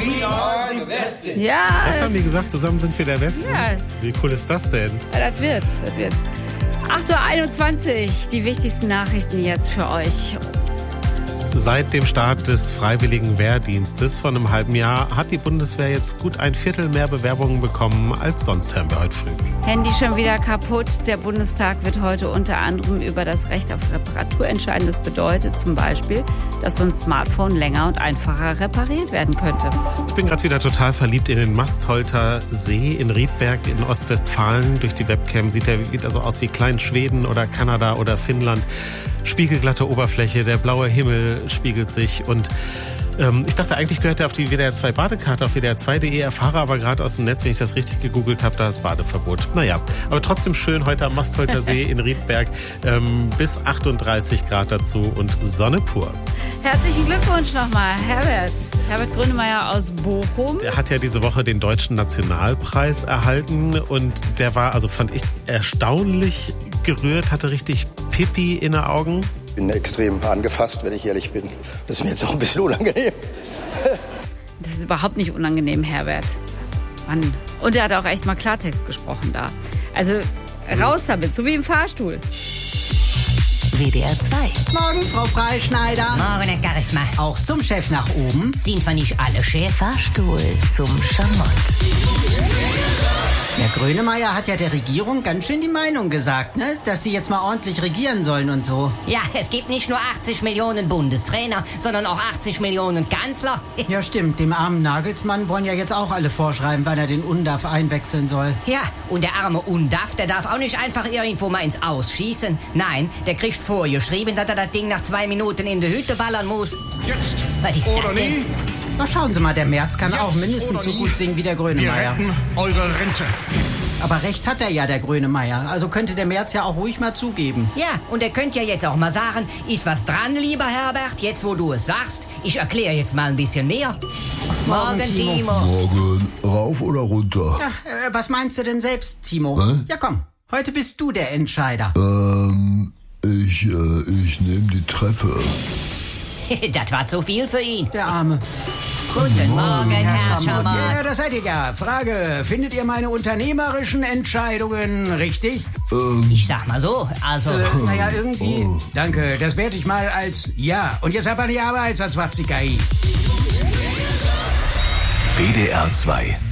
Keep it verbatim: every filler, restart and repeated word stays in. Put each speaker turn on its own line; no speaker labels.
We are the Westen.
Ja.
Was haben die gesagt? Zusammen sind wir der Westen?
Ja.
Wie cool ist das denn?
Ja, das wird, das wird. acht Uhr einundzwanzig, die wichtigsten Nachrichten jetzt für euch.
Seit dem Start des Freiwilligen Wehrdienstes vor einem halben Jahr hat die Bundeswehr jetzt gut ein Viertel mehr Bewerbungen bekommen als sonst, hören wir heute früh.
Handy schon wieder kaputt. Der Bundestag wird heute unter anderem über das Recht auf Reparatur entscheiden. Das bedeutet zum Beispiel, dass so ein Smartphone länger und einfacher repariert werden könnte.
Ich bin gerade wieder total verliebt in den Mastholter See in Riedberg in Ostwestfalen. Durch die Webcam sieht er wieder so aus wie Klein-Schweden oder Kanada oder Finnland. Spiegelglatte Oberfläche, der blaue Himmel spiegelt sich und ähm, ich dachte, eigentlich gehört er auf die W D R zwei Badekarte auf W D R zwei punkt de, erfahre aber gerade aus dem Netz, wenn ich das richtig gegoogelt habe, da ist Badeverbot. Naja, aber trotzdem schön heute am Mastholter See in Riedberg, ähm, bis achtunddreißig Grad dazu und Sonne pur.
Herzlichen Glückwunsch nochmal, Herbert. Herbert Grönemeyer aus Bochum.
Er hat ja diese Woche den Deutschen Nationalpreis erhalten und der war, also fand ich, erstaunlich gerührt, hatte richtig Pipi in den Augen.
Ich bin extrem angefasst, wenn ich ehrlich bin. Das ist mir jetzt auch ein bisschen unangenehm.
Das ist überhaupt nicht unangenehm, Herbert. Mann. Und er hat auch echt mal Klartext gesprochen da. Also raus damit, so wie im Fahrstuhl.
W D R zwei.
Morgen, Frau Freischneider.
Morgen, Herr Charisma.
Auch zum Chef nach oben.
Sind zwar nicht alle Chef. Fahrstuhl zum Schamott.
Der Grönemeyer hat ja der Regierung ganz schön die Meinung gesagt, ne? Dass sie jetzt mal ordentlich regieren sollen und so.
Ja, es gibt nicht nur achtzig Millionen Bundestrainer, sondern auch achtzig Millionen Kanzler.
Ja, stimmt. Dem armen Nagelsmann wollen ja jetzt auch alle vorschreiben, wann er den Undaf einwechseln soll.
Ja, und der arme Undaf, der darf auch nicht einfach irgendwo mal ins Ausschießen. Nein, der kriegt vorgeschrieben, dass er das Ding nach zwei Minuten in die Hütte ballern muss.
Jetzt
Was ist
oder
das denn?
nie.
Na, schauen Sie mal, der Merz kann
Jetzt
auch mindestens
oder
so
nie.
gut singen wie der
Wir
Grönemeyer.
retten eure Rente.
Aber recht hat er ja, der Grönemeyer. Also könnte der Merz ja auch ruhig mal zugeben.
Ja, und er könnte ja jetzt auch mal sagen, ist was dran, lieber Herbert, jetzt wo du es sagst. Ich erkläre jetzt mal ein bisschen mehr. Morgen,
Timo.
Timo.
Morgen, rauf oder runter?
Ja, äh, was meinst du denn selbst, Timo?
Hä?
Ja, komm. Heute bist du der Entscheider.
Ähm, ich, äh, ich nehme die Treppe.
Das war zu viel für ihn.
Der Arme.
Guten Morgen, Herr Schamott.
Ja, das seid ihr ja. Frage, findet ihr meine unternehmerischen Entscheidungen richtig?
Ähm,
Ich sag mal so, also...
Äh, naja, irgendwie.
Oh.
Danke, das werte ich mal als Ja. Und jetzt aber die Arbeit, als was sie
W D R zwei